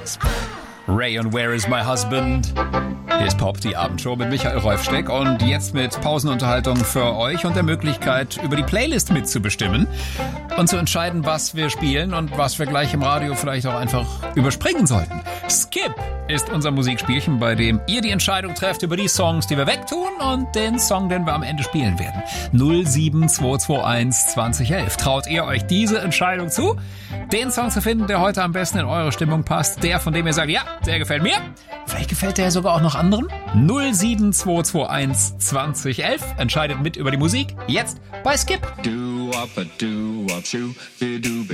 Ray und Where is my husband? Hier ist Pop, die Abendshow mit Michael Rolfsteck und jetzt mit Pausenunterhaltung für euch und der Möglichkeit, über die Playlist mitzubestimmen und zu entscheiden, was wir spielen und was wir gleich im Radio vielleicht auch einfach überspringen sollten. Skip ist unser Musikspielchen, bei dem ihr die Entscheidung trefft über die Songs, die wir wegtun und den Song, den wir am Ende spielen werden. 07221 2011. Traut ihr euch diese Entscheidung zu? Den Song zu finden, der heute am besten in eure Stimmung passt, der, von dem ihr sagt, ja, der gefällt mir. Vielleicht gefällt der sogar auch noch anderen. 07221 2011. Entscheidet mit über die Musik. Jetzt bei Skip.